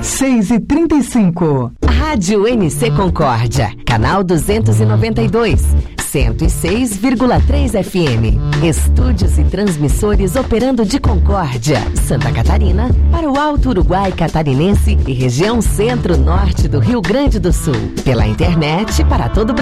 6h35. Rádio NC Concórdia, canal 292, 106,3 FM. Estúdios e transmissores operando de Concórdia, Santa Catarina, para o Alto Uruguai Catarinense e região centro-norte do Rio Grande do Sul. Pela internet para todo o